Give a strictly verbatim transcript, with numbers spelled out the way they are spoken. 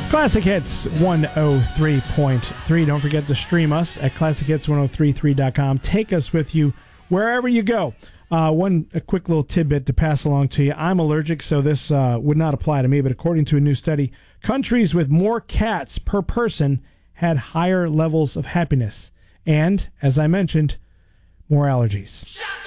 Classic Hits one oh three point three. Don't forget to stream us at classic hits ten thirty-three dot com. Take us with you wherever you go. Uh, one a quick little tidbit to pass along to you. I'm allergic, so this uh, would not apply to me, but according to a new study, countries with more cats per person had higher levels of happiness and, as I mentioned, more allergies.